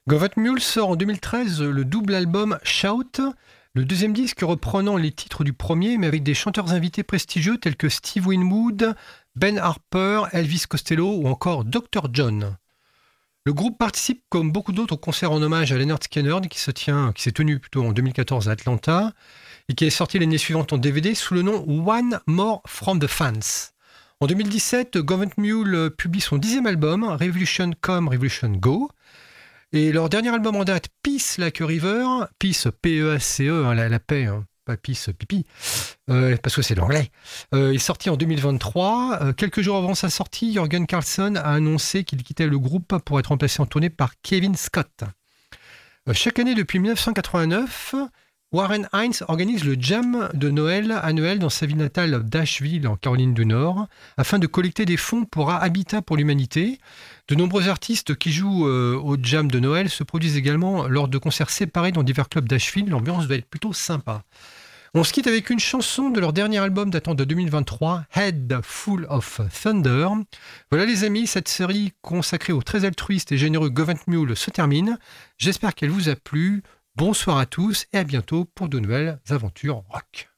Gov't Mule sort en 2013 le double album Shout, le deuxième disque reprenant les titres du premier, mais avec des chanteurs invités prestigieux tels que Steve Winwood, Ben Harper, Elvis Costello ou encore Dr. John. Le groupe participe, comme beaucoup d'autres, au concert en hommage à Lynyrd Skynyrd qui s'est tenu plutôt en 2014 à Atlanta et qui est sorti l'année suivante en DVD sous le nom One More From The Fans. En 2017, Gov't Mule publie son 10e album, Revolution Come, Revolution Go. Et leur dernier album en date, Peace Like a River, Peace, P-E-A-C-E, la paix, pas Peace, pipi, parce que c'est l'anglais, est sorti en 2023. Quelques jours avant sa sortie, Jørgen Carlsson a annoncé qu'il quittait le groupe pour être remplacé en tournée par Kevin Scott. Chaque année depuis 1989, Warren Hines organise le Jam de Noël annuel dans sa ville natale d'Asheville, en Caroline du Nord, afin de collecter des fonds pour Habitat pour l'humanité. De nombreux artistes qui jouent au Jam de Noël se produisent également lors de concerts séparés dans divers clubs d'Asheville. L'ambiance va être plutôt sympa. On se quitte avec une chanson de leur dernier album datant de 2023, Head Full of Thunder. Voilà les amis, cette série consacrée au très altruiste et généreux Gov't Mule se termine. J'espère qu'elle vous a plu. Bonsoir à tous et à bientôt pour de nouvelles aventures rock.